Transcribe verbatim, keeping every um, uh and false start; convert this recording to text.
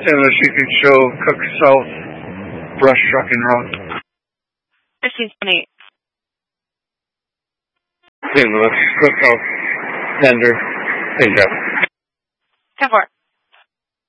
Saint Louis, you can show Cook South, Brush Trucking Route. fifteen twenty-eight. Saint Louis, Cook South, Tender, Saint Jeff. ten four.